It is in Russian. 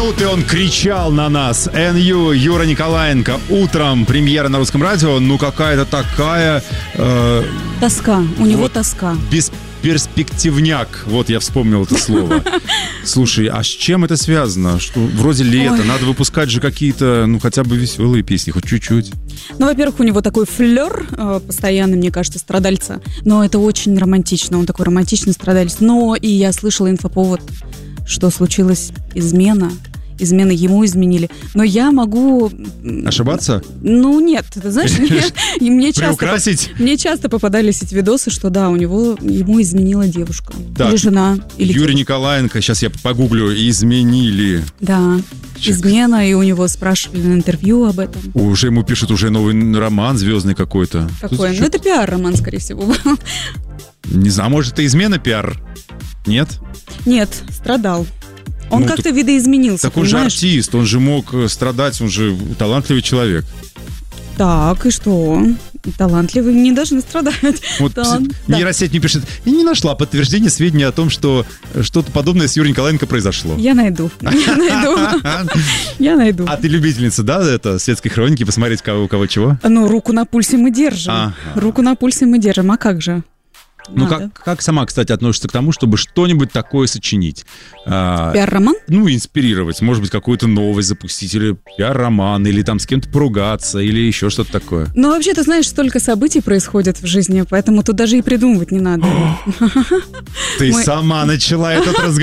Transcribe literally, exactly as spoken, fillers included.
минуты он кричал на нас. эн ю, Юра Николаенко. Утром премьера на русском радио. Ну, какая-то такая... Э, тоска. У него вот тоска. Бесперспективняк. Вот я вспомнил это слово. Слушай, а с чем это связано? Что вроде лето, Ой. Надо выпускать же какие-то, ну, хотя бы веселые песни, хоть чуть-чуть. Ну, во-первых, у него такой флер э, постоянный, мне кажется, страдальца. Но это очень романтично. Он такой романтичный страдалец. Но и я слышала инфоповод, что случилась измена. Измены ему изменили. Но я могу... Ошибаться? Ну, нет. Ты знаешь, мне, мне, часто, мне часто попадались эти видосы, что да, у него, ему изменила девушка. Так, или жена. Или Юрий девушка. Николаенко, сейчас я погуглю, изменили. Да. Чек. Измена, и у него спрашивали на интервью об этом. Уже ему пишут уже новый роман звездный какой-то. Какой? Тут ну, это пиар-роман, скорее всего, был. Не знаю, может, это измена пиар? Нет? Нет, страдал. Он ну, как-то так, видоизменился, так он понимаешь? же артист, он же мог страдать, он же талантливый человек. Так, и что? Талантливые не должны страдать. Вот Талант... нейросеть мне пишет, и не нашла подтверждения, сведения о том, что что-то подобное с Юрием Николаенко произошло. Я найду, я найду, я найду. А ты любительница, да, это, светской хроники, посмотреть, кого, у кого чего? Ну, руку на пульсе мы держим, ага. руку на пульсе мы держим, а как же? Ну, как, как сама, кстати, относишься к тому, чтобы что-нибудь такое сочинить? А, пиар-роман? Ну, инспирировать. Может быть, какую-то новость запустить, или пиар-роман, или там с кем-то поругаться, или еще что-то такое. Ну, вообще, ты знаешь, столько событий происходит в жизни, поэтому тут даже и придумывать не надо. Ты сама начала этот разговор.